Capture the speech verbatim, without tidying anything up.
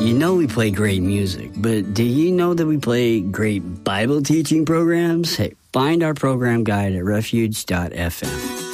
You know we play great music, but do you know that we play great Bible teaching programs? Hey, find our program guide at refuge dot f m.